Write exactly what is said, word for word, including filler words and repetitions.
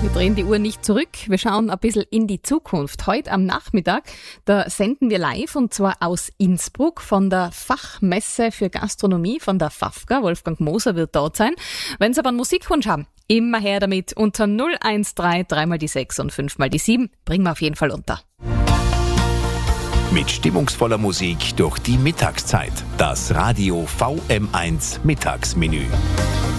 Wir drehen die Uhr nicht zurück, wir schauen ein bisschen in die Zukunft. Heute am Nachmittag, da senden wir live und zwar aus Innsbruck von der Fachmesse für Gastronomie von der FAFGA. Wolfgang Moser wird dort sein. Wenn Sie aber einen Musikwunsch haben, immer her damit unter null eins drei, drei mal die sechs und fünf mal die sieben. Bringen wir auf jeden Fall unter. Mit stimmungsvoller Musik durch die Mittagszeit. Das Radio V M eins Mittagsmenü.